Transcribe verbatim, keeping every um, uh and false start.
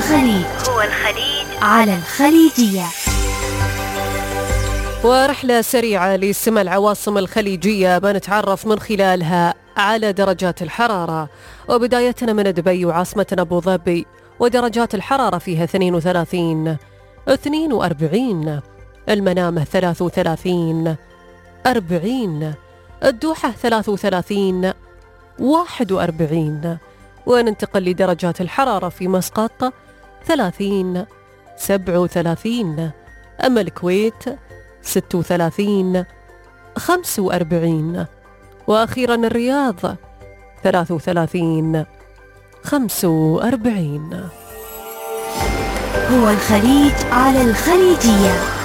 الخليج هو الخليج على الخليجية. ورحلة سريعة لسمع العواصم الخليجية بنتعرف من خلالها على درجات الحرارة، وبدايتنا من دبي وعاصمة أبو ظبي، ودرجات الحرارة فيها اثنين وثلاثين، اثنين وأربعين، المنامة ثلاث وثلاثين، أربعين، الدوحة ثلاث وثلاثين، واحد وأربعين. وننتقل لدرجات الحرارة في مسقط ثلاثين، سبع وثلاثين، أما الكويت ست وثلاثين، خمس وأربعين، وأخيرا الرياض ثلاث وثلاثين، خمس وأربعين. هو الخليج على الخليجية.